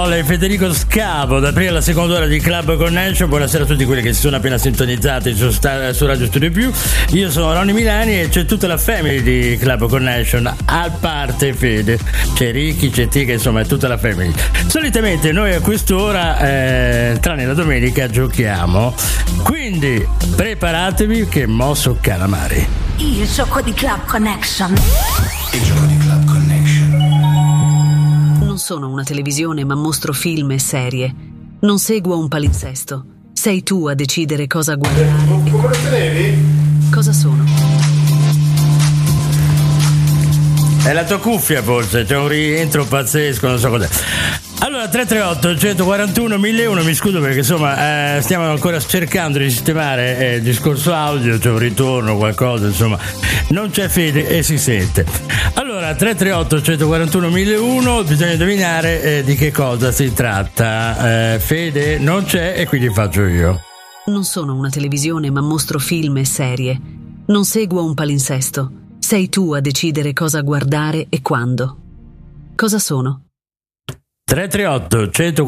Federico Scavo, da prima alla seconda ora di Club Connection. Buonasera a tutti quelli che si sono appena sintonizzati su Radio Studio Più. Io sono Ronny Milani e c'è tutta la family di Club Connection, a parte Fede, c'è Ricky, c'è Tica, insomma è tutta la family. Solitamente noi a quest'ora, tranne la domenica, giochiamo, quindi preparatevi che mosso calamari. Il gioco di Club Connection. Il gioco di Club Connection. Non sono una televisione, ma mostro film e serie. Non seguo un palinsesto. Sei tu a decidere cosa guardare e cosa sono. È la tua cuffia forse, c'è un rientro pazzesco, non so cos'è. Allora 338 141 1001, mi scuso perché insomma stiamo ancora cercando di sistemare il discorso audio, c'è un ritorno, qualcosa, insomma non c'è Fede e si sente. Allora 338 141 1001, bisogna indovinare di che cosa si tratta. Fede non c'è e quindi faccio io. Non sono una televisione, ma mostro film e serie. Non seguo un palinsesto. Sei tu a decidere cosa guardare e quando. Cosa sono? 338 141